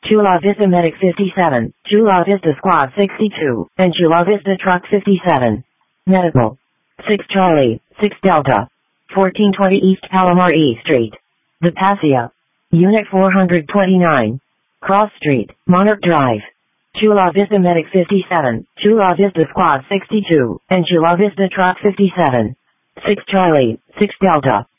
Chula Vista Medic 57, Chula Vista Squad 62, and Chula Vista Truck 57. Medical. 6 Charlie, 6 Delta. 1420 East Palomar E Street. The Passia. Unit 429. Cross Street, Monarch Drive. Chula Vista Medic 57, Chula Vista Squad 62, and Chula Vista Truck 57. 6 Charlie, 6 Delta.